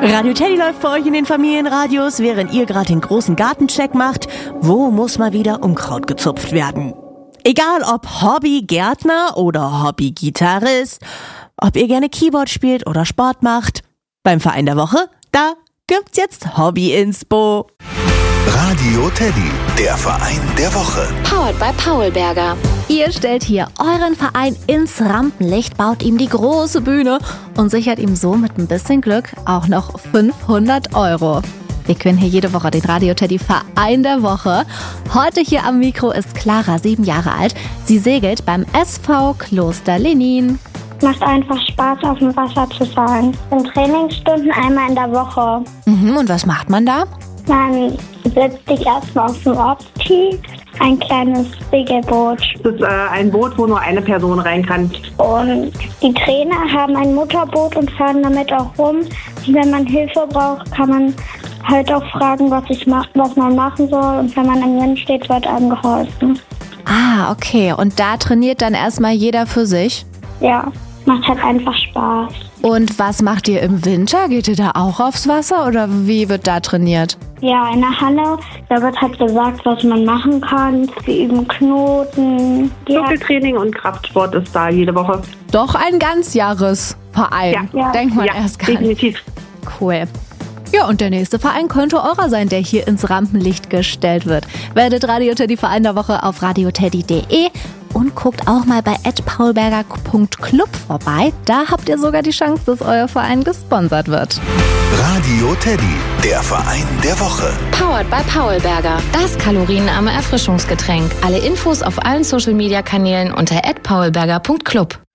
Radio Teddy läuft bei euch in den Familienradios, während ihr gerade den großen Gartencheck macht. Wo muss mal wieder Unkraut gezupft werden? Egal ob Hobbygärtner oder Hobbygitarrist, ob ihr gerne Keyboard spielt oder Sport macht. Beim Verein der Woche, da gibt's jetzt Hobby-Inspo. Radio Teddy, der Verein der Woche. Powered by Paulberger. Ihr stellt hier euren Verein ins Rampenlicht, baut ihm die große Bühne und sichert ihm so mit ein bisschen Glück auch noch 500 €. Wir können hier jede Woche den Radio Teddy Verein der Woche. Heute hier am Mikro ist Clara, 7 Jahre alt. Sie segelt beim SV Kloster Lenin. Macht einfach Spaß, auf dem Wasser zu sein. In Trainingsstunden einmal in der Woche. Und was macht man da? Man setzt sich erstmal auf dem Opti, ein kleines Segelboot. Das ist ein Boot, wo nur eine Person rein kann. Und die Trainer haben ein Motorboot und fahren damit auch rum. Und wenn man Hilfe braucht, kann man halt auch fragen, was man machen soll. Und wenn man im Wind steht, wird einem geholfen. Ah, okay. Und da trainiert dann erstmal jeder für sich? Ja, macht halt einfach Spaß. Und was macht ihr im Winter? Geht ihr da auch aufs Wasser oder wie wird da trainiert? Ja, in der Halle, da wird halt gesagt, was man machen kann. Wir üben Knoten. Zirkeltraining und Kraftsport ist da jede Woche. Doch ein Ganzjahresverein. Ja. Denkt man erst gar nicht. Definitiv. Cool. Ja, und der nächste Verein könnte eurer sein, der hier ins Rampenlicht gestellt wird. Werdet Radio Teddy Verein der Woche auf radioteddy.de und guckt auch mal bei @paulberger.club vorbei. Da habt ihr sogar die Chance, dass euer Verein gesponsert wird. Radio Teddy, der Verein der Woche. Powered by Paulberger. Das kalorienarme Erfrischungsgetränk. Alle Infos auf allen Social-Media-Kanälen unter @paulberger.club.